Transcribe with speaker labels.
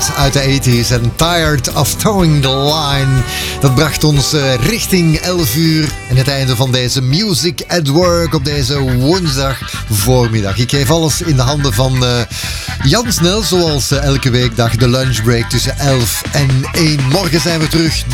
Speaker 1: hit uit de 80s en Tired of Towing the Line. Dat bracht ons richting 11 uur en het einde van deze Music at Work op deze woensdag voormiddag. Ik geef alles in de handen van Jan Snel, zoals elke weekdag de lunchbreak tussen 11 en 1. Morgen zijn we terug.